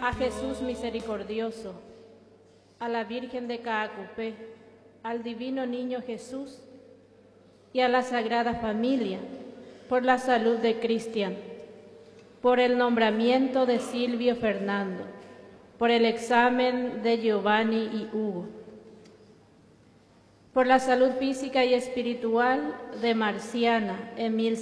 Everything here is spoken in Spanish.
a Jesús misericordioso, a la Virgen de Caacupé, al Divino Niño Jesús y a la Sagrada Familia, por la salud de Cristian, por el nombramiento de Silvio Fernando, por el examen de Giovanni y Hugo, por la salud física y espiritual de Marciana, Emil